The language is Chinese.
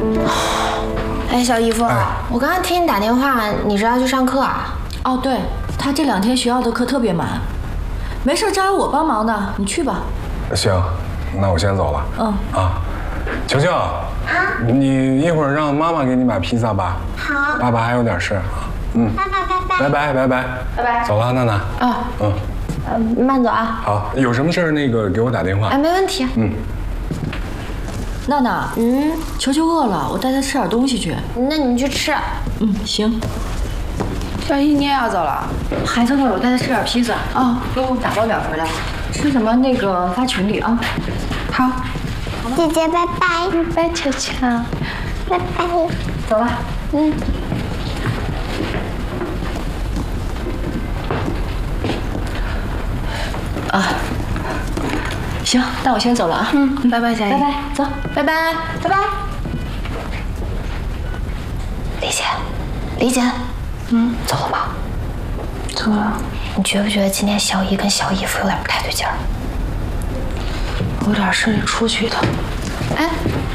哎，小姨夫，我刚刚听你打电话，你是要去上课啊？ 哦，对，他这2天学校的课特别满，没事，这还有我帮忙呢，你去吧。 行，那我先走了。晴晴，你一会儿让妈妈给你买披萨吧。 好。 爸爸还有点事啊。 爸爸，拜拜。 拜拜。 走了，娜娜。 慢走啊。 好，有什么事儿那个给我打电话。 哎，没问题。 娜娜，球球饿了，我带他吃点东西去。 那你去吃。 行。 小姨，你也要走了？ 孩子饿了，我带他吃点披萨啊。给我打包点回来。吃什么那个发群里啊。 好。 姐姐，拜拜。 拜拜，球球。 拜拜。 走了。行，那我先走了啊。 拜拜，小姨。 拜拜，走， 拜拜。拜拜。李姐，走了吗？ 走了。 你觉不觉得今天小姨跟小姨夫有点不太对劲儿？ 有点事得出去一趟。 哎，